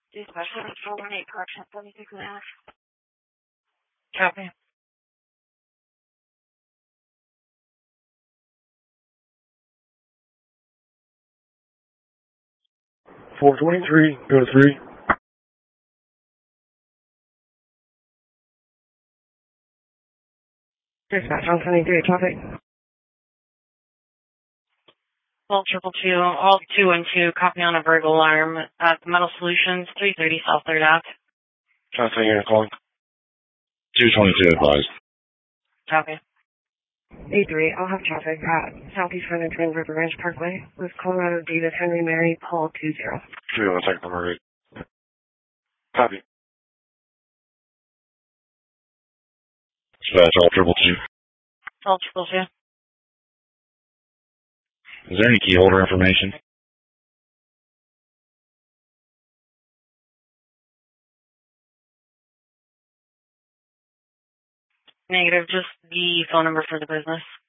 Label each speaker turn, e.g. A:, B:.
A: Dispatch 7418 correction 76 and a half.
B: Copy.
C: .423, go to 3.
A: Dispatch on 73 traffic.
B: 1222, all 2 and 2, copy on a verbal alarm at Metal Solutions, 330 South 3rd Ave.
C: Traffic unit calling.
D: 222 advised.
B: Copy.
A: A3, I'll have traffic at Southeast Run and Twin River Ranch Parkway with Colorado David Henry Mary Paul 20.
C: 3 on second number 8. Copy.
D: Dispatch all 222.
B: 1222.
D: Is there any key holder information?
B: Negative, just the phone number for the business.